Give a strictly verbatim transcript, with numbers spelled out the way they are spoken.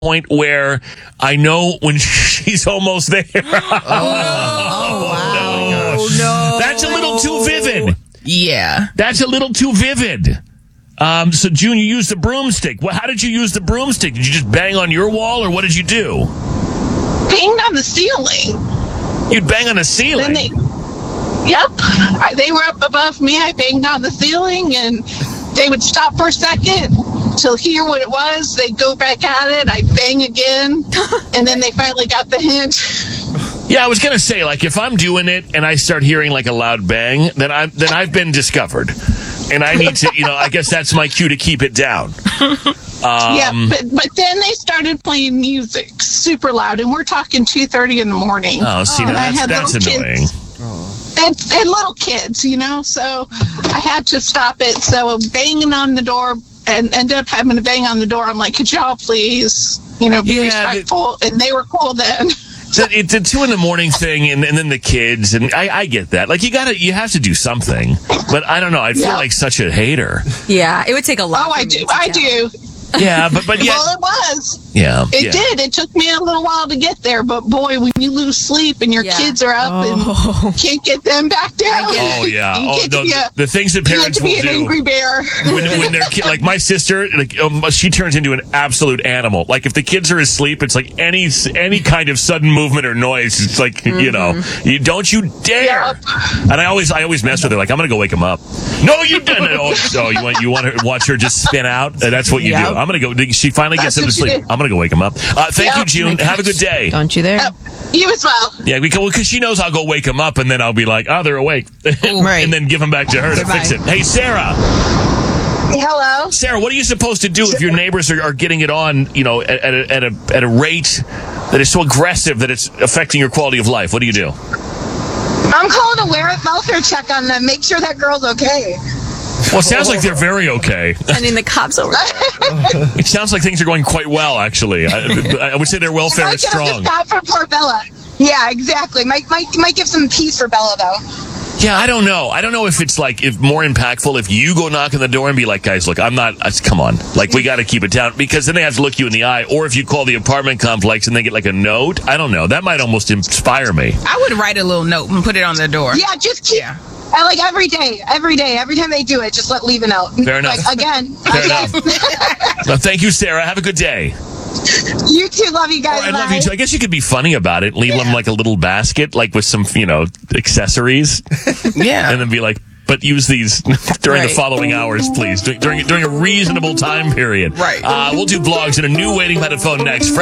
point where I know when she's almost there. Oh, oh wow. No. no. That's a little too vivid. Yeah. That's a little too vivid. Um, so, June, you used the broomstick. Well, how did you use the broomstick? Did you just bang on your wall, or what did you do? Banged on the ceiling. You'd bang on the ceiling? Then they, yep. I, they were up above me. I banged on the ceiling, and they would stop for a second to hear what it was. They'd go back at it. I'd bang again, and then they finally got the hint. Yeah, I was going to say, like, if I'm doing it and I start hearing, like, a loud bang, then, I'm, then I've been discovered. And I need to, you know, I guess that's my cue to keep it down. Um, yeah, but, but then they started playing music super loud, and we're talking two thirty in the morning. Oh, see, and now I that's, had that's little annoying. Kids, and, and little kids, you know, so I had to stop it. So banging on the door, and ended up having to bang on the door. I'm like, could y'all please, you know, be Yeah, respectful? And they were cool then. The, it's a two in the morning thing, and, and then the kids, and I, I get that. Like, you gotta, you have to do something. But I don't know. I feel Yeah. like such a hater. Yeah, it would take a lot. Oh, I do. I do. Yeah, but but yeah, Well, it was. yeah, It yeah. did. It took me a little while to get there, but boy, when you lose sleep and your Yeah. kids are up Oh. and can't get them back down. Oh yeah. You Oh, get to the, be a- the things that you get parents to be will an do angry bear. when when they're ki- like my sister, like um, she turns into an absolute animal. Like if the kids are asleep, it's like any any kind of sudden movement or noise. It's like Mm-hmm. you know, you don't you dare. Yep. And I always I always mess with her. Like I'm gonna go wake them up. No, you didn't. Oh, oh you want you want to watch her just spin out? Uh, That's what you Yep. do. I'm gonna go. She finally gets That's them to what you sleep. do. I'm gonna go wake them up. Uh, thank Yep. you, June. Have a good day. Don't you there? Yep. You as well. Yeah, because well, she knows I'll go wake them up, and then I'll be like, oh, they're awake. Right. And then give them back to her to Goodbye. fix it. Hey, Sarah. Hello. Sarah, what are you supposed to do if your neighbors are, are getting it on, you know, at, at, a, at, a, at a rate that is so aggressive that it's affecting your quality of life? What do you do? I'm calling a welfare check on them. Make sure that girl's okay. Well, it sounds like they're very okay. Sending the cops over there. It sounds like things are going quite well, actually. I, I would say their welfare I is could have strong. just got for poor Bella. Yeah, exactly. Might might might give some peace for Bella though. Yeah, I don't know. I don't know if it's like if more impactful if you go knock on the door and be like, guys, look, I'm not, uh, come on. Like, we got to keep it down because then they have to look you in the eye. Or if you call the apartment complex and they get like a note, I don't know. That might almost inspire me. I would write a little note and put it on their door. Yeah, just keep. Yeah. I like every day, every day, every time they do it, just let leave a note. Fair enough. Like again, Fair again. Well, thank you, Sarah. Have a good day. You too. Love you guys. I love Bye. you too. I guess you could be funny about it. Leave them like a little basket, like with some, you know, accessories, Yeah. and then be like, but use these during the Right. following hours, please, during during a reasonable time period. Right. Uh, we'll do vlogs and a new waiting by the phone next.